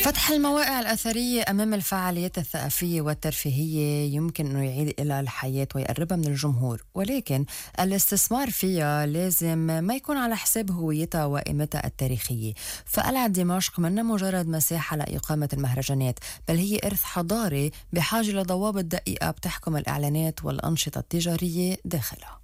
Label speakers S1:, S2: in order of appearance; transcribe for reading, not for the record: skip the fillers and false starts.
S1: فتح المواقع الأثرية أمام الفعاليات الثقافية والترفيهية يمكن أنه يعيد إلى الحياة ويقربها من الجمهور، ولكن الاستثمار فيها لازم ما يكون على حساب هويتها وقيمتها التاريخية. فقلعة دمشق منا مجرد مساحة لإقامة المهرجانات، بل هي إرث حضاري بحاجة لضوابط دقيقة بتحكم الإعلانات والأنشطة التجارية داخلها.